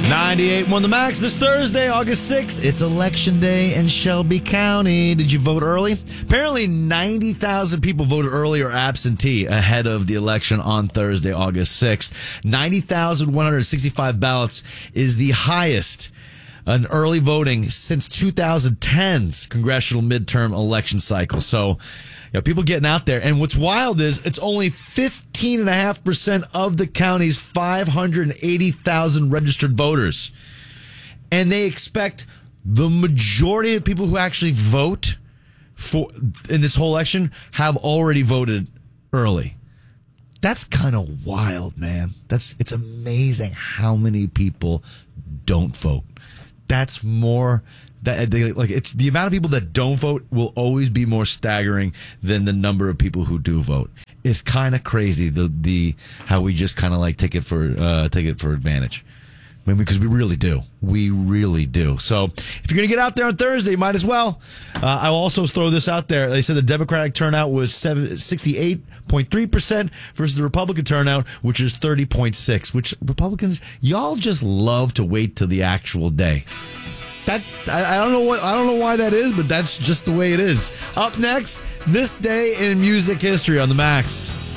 98 won the max this Thursday, August 6th. It's election day in Shelby County. Did you vote early? Apparently 90,000 people voted early or absentee ahead of the election on Thursday, August 6th. 90,165 ballots is the highest in early voting since 2010's congressional midterm election cycle. So, people getting out there. And what's wild is it's only 15.5% of the county's 580,000 registered voters. And they expect the majority of people who actually vote for in this whole election have already voted early. That's kind of wild, man. It's amazing how many people don't vote. That's more it's the amount of people that don't vote will always be more staggering than the number of people who do vote. It's kind of crazy the how we just kind of take it for advantage. I mean, because we really do. So if you're going to get out there on Thursday, you might as well. I'll also throw this out there. They said the Democratic turnout was 68.3% versus the Republican turnout, which is 30.6%, which Republicans, y'all just love to wait till the actual day. I don't know why that is, but that's just the way it is. Up next, this day in music history on the Max.